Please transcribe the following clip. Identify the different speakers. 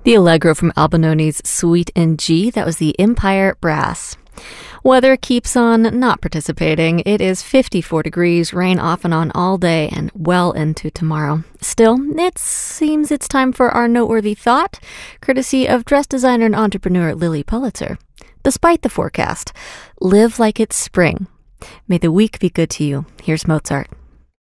Speaker 1: The Allegro from Albinoni's Suite in G, that was the Empire Brass. Weather keeps on not participating. It is 54 degrees, rain off and on all day and well into tomorrow. Still, it seems it's time for our noteworthy thought, courtesy of dress designer and entrepreneur Lily Pulitzer. Despite the forecast, live like it's spring. May the week be good to you. Here's Mozart.